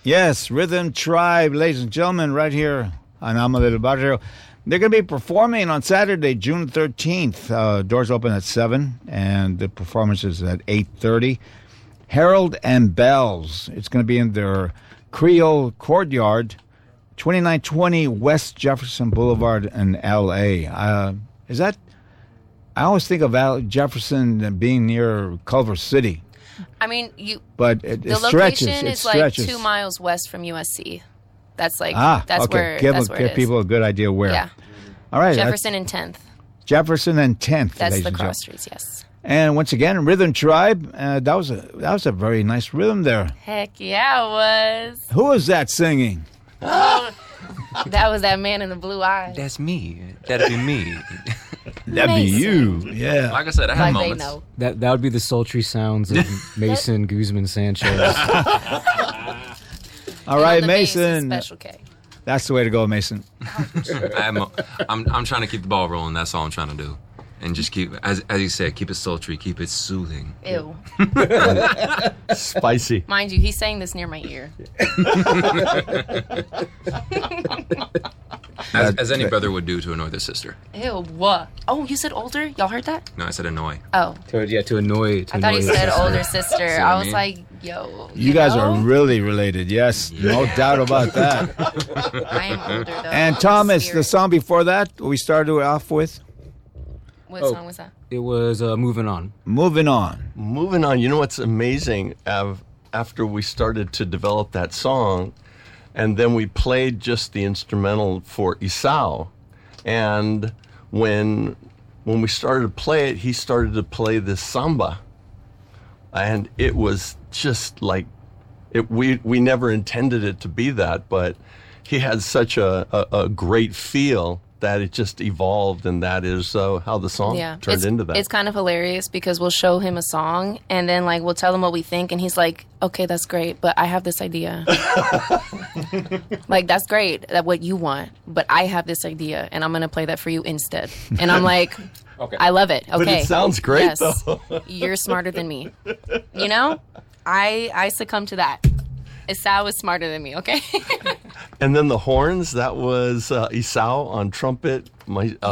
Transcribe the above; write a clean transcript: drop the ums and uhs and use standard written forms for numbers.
Yes, Rhythm Tribe, ladies and gentlemen, right here on Alma del Barrio. They're going to be performing on Saturday, June 13th. Doors open at 7, and the performance is at 8:30. Harold and Bells. It's going to be in their Creole Courtyard, 2920 West Jefferson Boulevard in L.A. Is that... I always think of Jefferson being near Culver City. I mean, but the it stretches. location is like 2 miles west from USC. That's like okay. where Give it is. People a good idea where. Yeah. All right. Jefferson and 10th. Jefferson and 10th. That's the cross streets. Yes. And once again, Rhythm Tribe. That was a very nice rhythm there. Heck yeah, it was. Who was that singing? Oh, that was that man in the blue eyes. That's me. That'd be me. That'd be you. Yeah. Like I said, I had moments. They know. That would be the sultry sounds of Mason Guzman Sanchez. All right, the Mason. bass is Special K. That's the way to go, Mason. I'm trying to keep the ball rolling. That's all I'm trying to do. And just keep, as you said, keep it sultry, keep it soothing. Ew. Spicy. Mind you, he's saying this near my ear. As any brother would do to annoy their sister. Ew, what? Oh, you said older? Y'all heard that? No, I said annoy. Oh. To annoy. I thought he said older sister. what I I was mean? like, yo. You guys know? are really related. Yes, no doubt about that. I am older, though. And Thomas, the song before that, we started off with? What song was that? It was Moving On. Moving On. Moving on. You know what's amazing? After we started to develop that song, and then we played just the instrumental for Isao, and when we started to play it, he started to play this samba, and it was just like we never intended it to be that, but he had such a great feel that it just evolved, and that is how the song turned into that. It's kind of hilarious because we'll show him a song, and then like we'll tell him what we think, and he's like, "Okay, that's great, but I have this idea." Like, that's great, that what you want, but I have this idea, and I'm gonna play that for you instead. And I'm like, okay. I love it. Okay, But it sounds great, yes, though. You're smarter than me. You know, I succumb to that. Isao was smarter than me. Okay. And then the horns, that was Isao on trumpet.